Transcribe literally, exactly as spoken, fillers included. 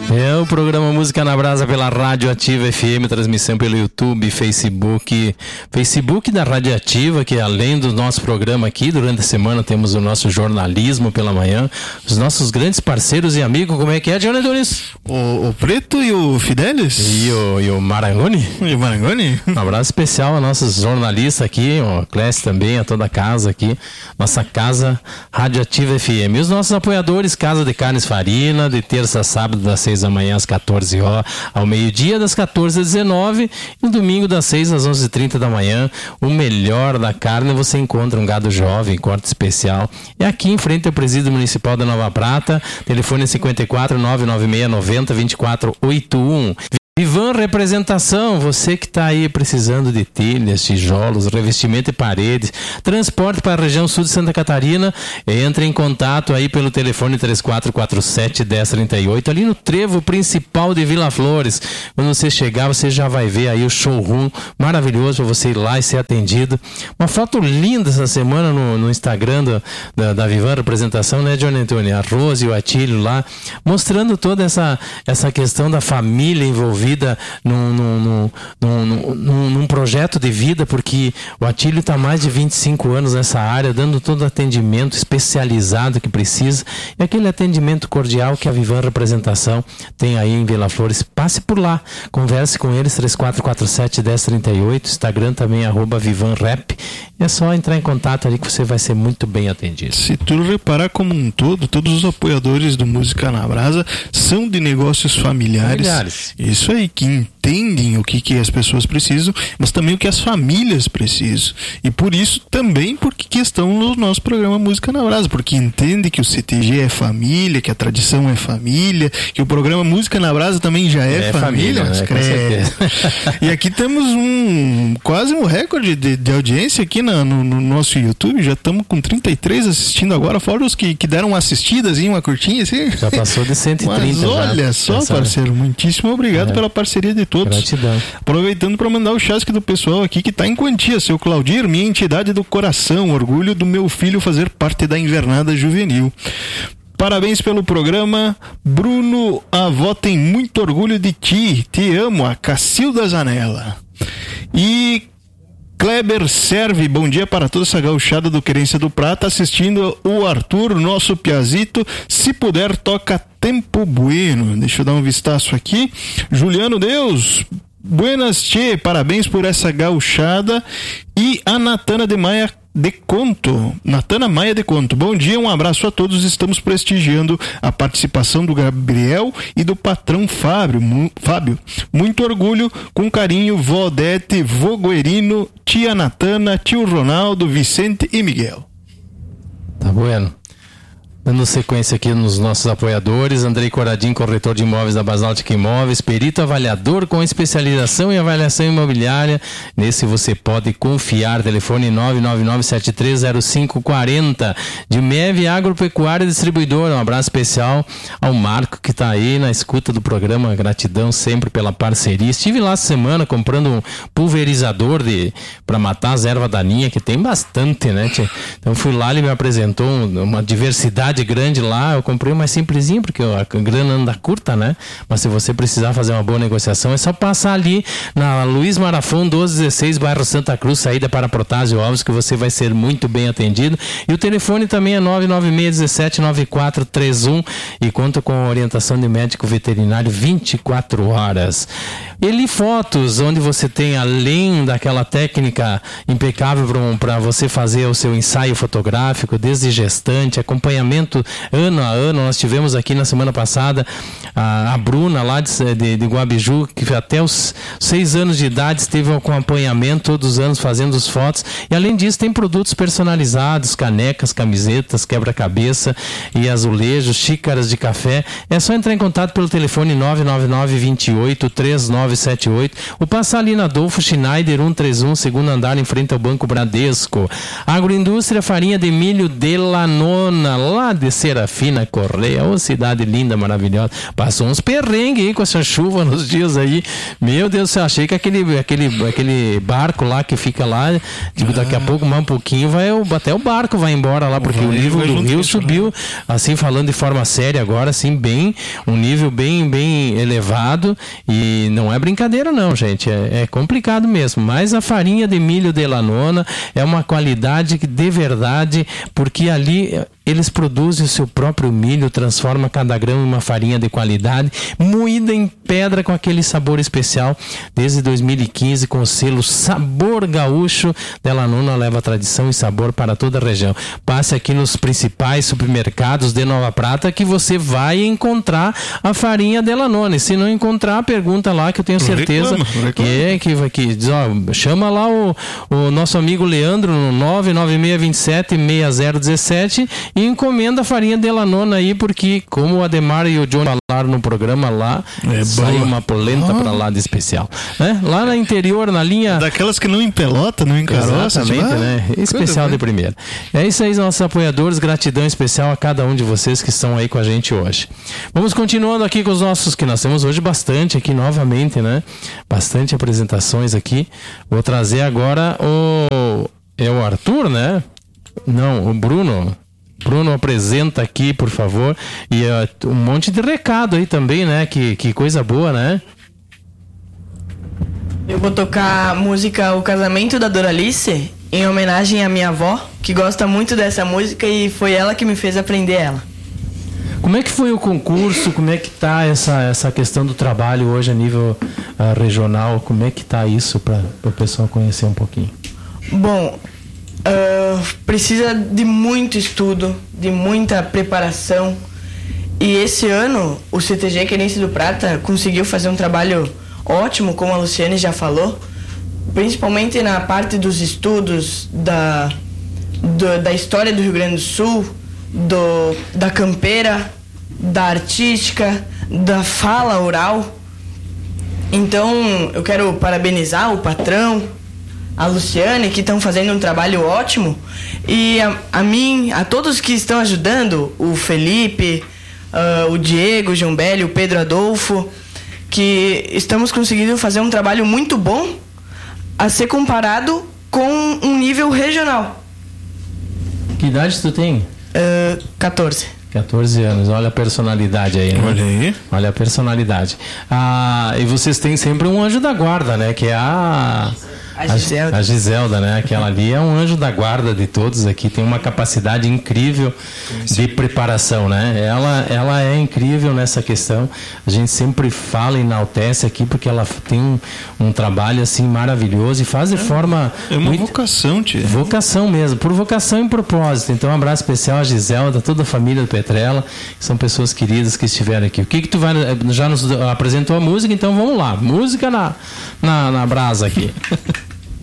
É o programa Música na Brasa pela Rádio Ativa F M, transmissão pelo YouTube, Facebook, Facebook da Rádio Ativa, que além do nosso programa aqui, durante a semana temos o nosso jornalismo pela manhã, os nossos grandes parceiros e amigos, como é que é, Johnny Tunes? O, o Preto e o Fidelis? E o, e o Marangoni? E o Marangoni? Um abraço especial a nossos jornalistas aqui, o Clécio também, a toda a casa aqui, nossa casa Rádio Ativa F M. E os nossos apoiadores, Casa de Carnes Farina, de terça a sábado, das seis da manhã às quatorze horas, ao meio-dia, das quatorze às dezenove, e no domingo, das seis às onze e trinta da manhã. O melhor da carne você encontra um gado jovem, corte especial. É aqui em frente ao Presídio Municipal da Nova Prata. Telefone cinquenta e quatro, nove nove seis, noventa, vinte e quatro oitenta e um. Vivan Representação, você que está aí precisando de telhas, tijolos, revestimento e paredes, transporte para a região sul de Santa Catarina, entre em contato aí pelo telefone três quatro quatro sete, um zero três oito, ali no trevo principal de Vila Flores. Quando você chegar, você já vai ver aí o showroom maravilhoso para você ir lá e ser atendido. Uma foto linda essa semana no, no Instagram do, da, da Vivan Representação, né, Johnny Antônio? A Rose e o Atílio lá, mostrando toda essa, essa questão da família envolvida Num, num, num, num, num projeto de vida, porque o Atílio está há mais de vinte e cinco anos nessa área, dando todo o atendimento especializado que precisa, e aquele atendimento cordial que a Vivan Representação tem aí em Vila Flores. Passe por lá, converse com eles, três quatro quatro sete, um zero três oito, Instagram também, arroba VivanRep. É só entrar em contato ali que você vai ser muito bem atendido. Se tu reparar como um todo, todos os apoiadores do Música na Brasa são de negócios familiares. familiares. Isso aí, que entendem o que, que as pessoas precisam, mas também o que as famílias precisam. E por isso também porque estão no nosso programa Música na Brasa, porque entende que o C T G é família, que a tradição é família, que o programa Música na Brasa também já é, é família. família né? Com certeza. E aqui temos um quase um recorde de, de audiência aqui na, no, no nosso YouTube. Já estamos com trinta e três assistindo agora, fora os que, que deram uma assistida, assim, uma curtinha assim. Já passou de cento e trinta. Mas olha já, só, parceiro, muitíssimo obrigado é. pela parceria de todos. Gratidão. Aproveitando para mandar o chasque do pessoal aqui que está em quantia. Seu Claudir, minha entidade do coração, orgulho do meu filho fazer parte da invernada juvenil. Parabéns pelo programa, Bruno, a avó tem muito orgulho de ti, te amo, a Cacilda Zanella. E Kleber Serve, bom dia para toda essa gauchada do Querência do Prata, assistindo o Arthur, nosso piazito, se puder toca Tempo Bueno. Deixa eu dar um vistaço aqui. Juliano Deus, buenas tchê, parabéns por essa gauchada. E a Natana de Maia de Conto, Natana Maia de Conto, bom dia, um abraço a todos, estamos prestigiando a participação do Gabriel e do patrão Fábio, mu, Fábio. Muito orgulho, com carinho, vó Odete, vô Guerino, tia Natana, tio Ronaldo, Vicente e Miguel. Tá bueno. Dando sequência aqui nos nossos apoiadores, Andrei Coradim, corretor de imóveis da Basaltic Imóveis, perito avaliador com especialização em avaliação imobiliária. Nesse você pode confiar. Telefone nove nove nove sete três zero cinco quatro zero. De M E V Agropecuária Distribuidora. Um abraço especial ao Marco que está aí na escuta do programa. Gratidão sempre pela parceria. Estive lá essa semana comprando um pulverizador de para matar as ervas daninhas, que tem bastante, né, tia? Então fui lá, ele me apresentou uma diversidade grande lá. Eu comprei o mais simplesinho porque a grana anda curta, né? Mas se você precisar fazer uma boa negociação, é só passar ali na Luiz Marafon doze dezesseis, bairro Santa Cruz, saída para Protásio Alves, que você vai ser muito bem atendido. E o telefone também é nove nove seis um sete nove quatro três um e conta com a orientação de médico veterinário vinte e quatro horas. Eli Fotos, onde você tem, além daquela técnica impecável para você fazer o seu ensaio fotográfico, desde gestante, acompanhamento ano a ano. Nós tivemos aqui na semana passada a, a Bruna lá de, de, de Guabiju, que até os seis anos de idade esteve com acompanhamento todos os anos fazendo as fotos. E além disso tem produtos personalizados, canecas, camisetas, quebra-cabeça e azulejos, xícaras de café. É só entrar em contato pelo telefone nove nove nove, dois oito, três nove sete oito ou passar ali na Adolfo Schneider cento e trinta e um, segundo andar, em frente ao Banco Bradesco. Agroindústria Farinha de Milho de La Nona, lá de Serafina Correia, ô cidade linda, maravilhosa. passou uns perrengues aí com essa chuva nos dias aí. Meu Deus do céu, achei que aquele, aquele, aquele barco lá que fica lá, tipo, daqui a pouco, mais um pouquinho, vai, até o barco vai embora lá, porque vai, o nível do rio subiu, né? Assim, falando de forma séria agora, assim, bem, um nível bem, bem elevado, e não é brincadeira não, gente, é, é complicado mesmo, mas a farinha de milho de Lanona é uma qualidade de verdade, porque ali eles produzem o seu próprio milho, transforma cada grão em uma farinha de qualidade, moída em pedra com aquele sabor especial. Desde dois mil e quinze, com o selo Sabor Gaúcho, Delanona leva tradição e sabor para toda a região. Passe aqui nos principais supermercados de Nova Prata que você vai encontrar a farinha Delanona. E se não encontrar, pergunta lá que eu tenho certeza reclama, reclama. que é que vai que diz, ó, chama lá o, o nosso amigo Leandro no nove nove seis dois sete seis zero um sete e encomenda a farinha Delanona aí, porque como o Ademar e o John falaram no programa lá, é sai boa. Uma polenta ah. pra lá de especial, né? Lá no interior, na linha... Daquelas que não empelota, não encaroça. Exatamente, tipo, né? Ah, especial de primeira. É isso aí, nossos apoiadores, gratidão especial a cada um de vocês que estão aí com a gente hoje. Vamos continuando aqui com os nossos, que nós temos hoje bastante aqui novamente, né? Bastante apresentações aqui. Vou trazer agora o... é o Arthur, né? Não, o Bruno... Bruno, apresenta aqui, por favor. E uh, um monte de recado aí também, né? Que, que coisa boa, né? Eu vou tocar a música O Casamento da Doralice, em homenagem à minha avó, que gosta muito dessa música e foi ela que me fez aprender ela. Como é que foi o concurso? Como é que tá essa, essa questão do trabalho hoje a nível uh, regional? Como é que tá isso para o pessoal conhecer um pouquinho? Bom... Uh, precisa de muito estudo, de muita preparação, e esse ano o C T G Querência do Prata conseguiu fazer um trabalho ótimo, como a Luciane já falou, principalmente na parte dos estudos da, do, da história do Rio Grande do Sul, do, da campeira, da artística, da fala oral. Então eu quero parabenizar o patrão, a Luciane, que estão fazendo um trabalho ótimo, e a, a mim, a todos que estão ajudando, o Felipe, uh, o Diego, o João Belli, o Pedro Adolfo, que estamos conseguindo fazer um trabalho muito bom a ser comparado com um nível regional. Que idade tu tem? Uh, catorze. catorze anos, olha a personalidade aí, né? Olha aí. Olha a personalidade. Ah, e vocês têm sempre um anjo da guarda, né? Que é a... A Giselda. A Giselda, né? Aquela ali é um anjo da guarda de todos aqui, tem uma capacidade incrível de preparação, né? Ela, ela é incrível nessa questão. A gente sempre fala e enaltece aqui porque ela tem um, um trabalho assim maravilhoso e faz de é, forma... É uma muito... vocação, tia. Vocação mesmo, por vocação e propósito. Então um abraço especial a Giselda, toda a família do Petrella, que são pessoas queridas que estiveram aqui. O que que tu vai... Já nos apresentou a música, então vamos lá. Música na, na, na brasa aqui.